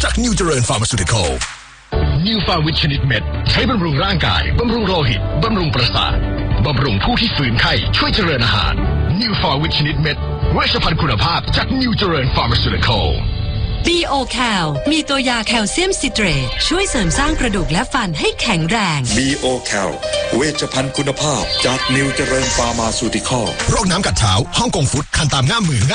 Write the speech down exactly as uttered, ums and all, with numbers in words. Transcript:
จากนิวเจริญฟาร์มาซูติคอลนิวฟาวิตชนิดเม็ดใช้บำรุงร่างกายบำรุงโลหิตบำรุงประสาทบำรุงผู้ที่ฝืนไข้ช่วยเจริญอาหารนิวฟาวิตชนิดเม็ดเวชภัณฑ์คุณภาพจากนิวเจริญฟาร์มาซูติคอลบี โอ แคล มีตัวยาแคลเซียมซิเตรตช่วยเสริมสร้างกระดูกและฟันให้แข็งแรงบี โอ แคล เวชภัณฑ์คุณภาพจากนิวเจริญฟาร์มาซูติคอลโรคน้ำกัดเท้าฮ่องกงฟุตคันตามง่ามมือ